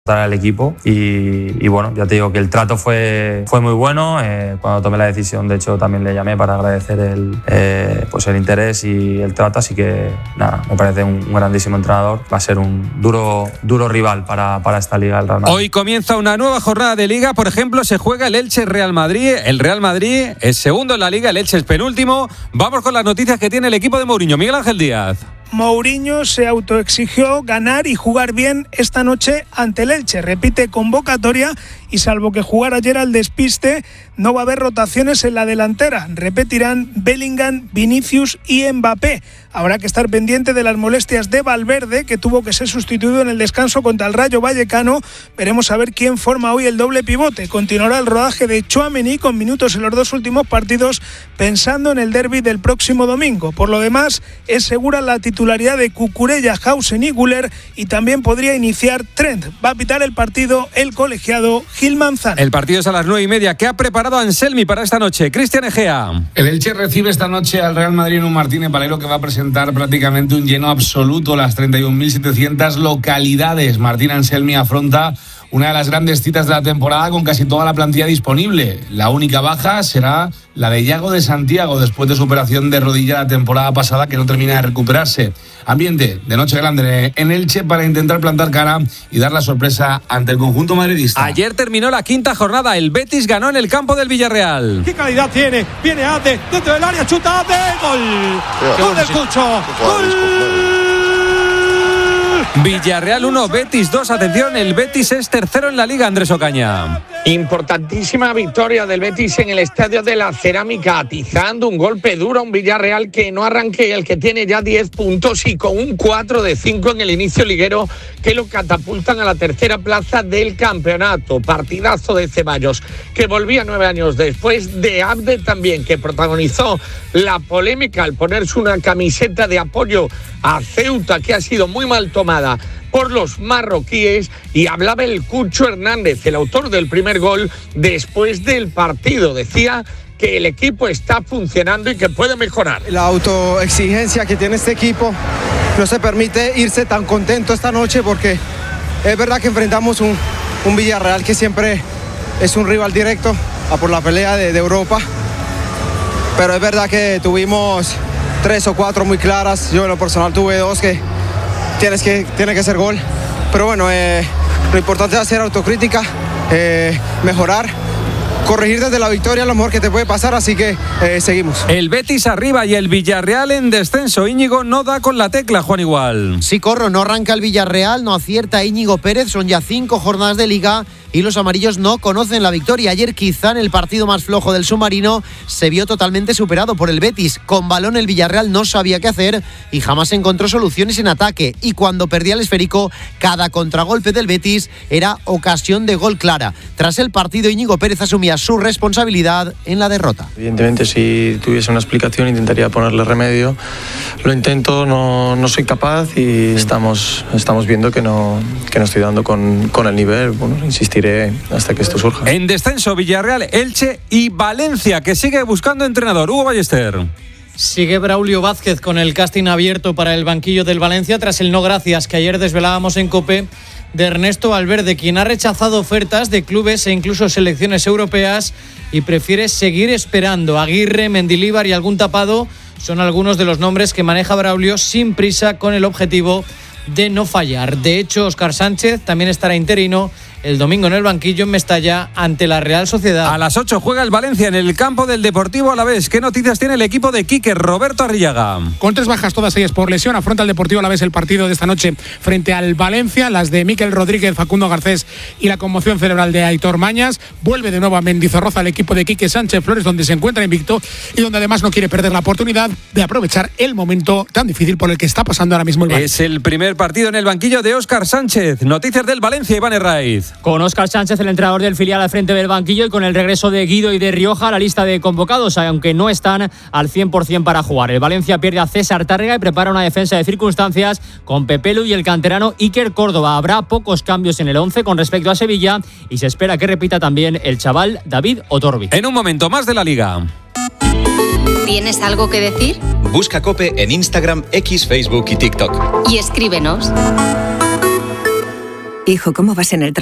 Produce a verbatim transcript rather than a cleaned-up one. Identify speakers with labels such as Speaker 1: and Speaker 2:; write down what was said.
Speaker 1: al equipo y, y bueno, ya te digo que el trato fue, fue muy bueno. Eh, cuando tomé la decisión, de hecho, también le llamé para agradecer el, eh, pues el interés y el trato, así que nada, me parece un, un grandísimo entrenador. Va a ser un duro, duro rival para, para esta Liga del Real Madrid.
Speaker 2: Hoy comienza una nueva jornada de Liga, por ejemplo, se juega el Elche-Real Madrid. El Real Madrid es segundo en la Liga, el Elche es penúltimo. Vamos con las noticias que tiene el equipo de Mourinho. Miguel Ángel Díaz.
Speaker 3: Mourinho se autoexigió ganar y jugar bien esta noche ante el Elche. Repite convocatoria y salvo que jugar ayer al despiste, no va a haber rotaciones en la delantera. Repetirán Bellingham, Vinicius y Mbappé. Habrá que estar pendiente de las molestias de Valverde, que tuvo que ser sustituido en el descanso contra el Rayo Vallecano. Veremos a ver quién forma hoy el doble pivote. Continuará el rodaje de Tchouaméni con minutos en los dos últimos partidos, pensando en el derbi del próximo domingo. Por lo demás, es segura la titularidad de Cucurella, Hausen y Güler, y también podría iniciar Trent. Va a pitar el partido el colegiado Gil Manzano.
Speaker 2: El partido es a las nueve y media. ¿Qué ha preparado Anselmi para esta noche? Cristian Egea.
Speaker 4: El Elche recibe esta noche al Real Madrid en un Martínez Valero que va a presentar prácticamente un lleno absoluto, las treinta y un mil setecientas localidades. Martín Anselmi afronta una de las grandes citas de la temporada con casi toda la plantilla disponible. La única baja será la de Yago de Santiago después de su operación de rodilla la temporada pasada, que no termina de recuperarse. Ambiente de noche grande en Elche para intentar plantar cara y dar la sorpresa ante el conjunto madridista.
Speaker 2: Ayer terminó la quinta jornada. El Betis ganó en el campo del Villarreal.
Speaker 5: ¿Qué calidad tiene? Viene Ate dentro del área, chuta Ate, gol. Gol del Cucho. Gol.
Speaker 2: Villarreal uno, Betis dos. Atención, el Betis es tercero en la Liga, Andrés Ocaña.
Speaker 6: Importantísima victoria del Betis en el Estadio de la Cerámica, atizando un golpe duro a un Villarreal que no arranque, el que tiene ya diez puntos y con un cuatro de cinco en el inicio liguero que lo catapultan a la tercera plaza del campeonato. Partidazo de Ceballos, que volvía nueve años después, de Abde también, que protagonizó la polémica al ponerse una camiseta de apoyo a Ceuta, que ha sido muy mal tomada por los marroquíes, y hablaba el Cucho Hernández, el autor del primer gol, después del partido. Decía que el equipo está funcionando y que puede mejorar.
Speaker 7: La autoexigencia que tiene este equipo no se permite irse tan contento esta noche, porque es verdad que enfrentamos un, un Villarreal que siempre es un rival directo a por la pelea de, de Europa, pero es verdad que tuvimos tres o cuatro muy claras. Yo en lo personal tuve dos que tienes que tiene que ser gol, pero bueno, eh, lo importante es hacer autocrítica, eh, mejorar, corregir desde la victoria, lo mejor que te puede pasar, así que eh, seguimos.
Speaker 2: El Betis arriba y el Villarreal en descenso. Íñigo no da con la tecla, Juan Igual.
Speaker 8: Sí, Corro, no arranca el Villarreal, no acierta Íñigo Pérez, son ya cinco jornadas de Liga y los amarillos no conocen la victoria. Ayer, quizá en el partido más flojo del submarino, se vio totalmente superado por el Betis. Con balón el Villarreal no sabía qué hacer y jamás encontró soluciones en ataque, y cuando perdía el esférico, cada contragolpe del Betis era ocasión de gol clara. Tras el partido, Íñigo Pérez asumía su responsabilidad en la derrota.
Speaker 9: Evidentemente, si tuviese una explicación intentaría ponerle remedio. Lo intento, no, no soy capaz y estamos, estamos viendo que no, que no estoy dando con, con el nivel. Bueno, insistiré hasta que esto surja.
Speaker 2: En descenso, Villarreal, Elche y Valencia, que sigue buscando entrenador. Hugo Ballester.
Speaker 10: Sigue Braulio Vázquez con el casting abierto para el banquillo del Valencia tras el no gracias que ayer desvelábamos en COPE de Ernesto Valverde, quien ha rechazado ofertas de clubes e incluso selecciones europeas y prefiere seguir esperando. Aguirre, Mendilíbar y algún tapado son algunos de los nombres que maneja Braulio sin prisa, con el objetivo de no fallar. De hecho, Óscar Sánchez también estará interino el domingo en el banquillo en Mestalla ante la Real Sociedad.
Speaker 2: A las ocho juega el Valencia en el campo del Deportivo Alavés. ¿Qué noticias tiene el equipo de Quique? Roberto Arrillaga.
Speaker 11: Con tres bajas, todas ellas por lesión, afronta el Deportivo Alavés el partido de esta noche frente al Valencia. Las de Mikel Rodríguez, Facundo Garcés y la conmoción cerebral de Aitor Mañas. Vuelve de nuevo a Mendizorroza el equipo de Quique Sánchez Flores, donde se encuentra invicto y donde además no quiere perder la oportunidad de aprovechar el momento tan difícil por el que está pasando ahora mismo el Valencia.
Speaker 2: Es el primer partido en el banquillo de Óscar Sánchez. Noticias del Valencia, Iván Herraiz.
Speaker 12: Con Óscar Sánchez, el entrenador del filial, al frente del banquillo, y con el regreso de Guido y de Rioja a la lista de convocados, aunque no están al cien por ciento para jugar. El Valencia pierde a César Tárrega y prepara una defensa de circunstancias con Pepelu y el canterano Iker Córdoba. Habrá pocos cambios en el once con respecto a Sevilla y se espera que repita también el chaval David Otorbi.
Speaker 2: En un momento más de la Liga.
Speaker 13: ¿Tienes algo que decir?
Speaker 14: Busca COPE en Instagram, X, Facebook y TikTok.
Speaker 13: Y escríbenos.
Speaker 14: Hijo, ¿cómo vas en el trabajo?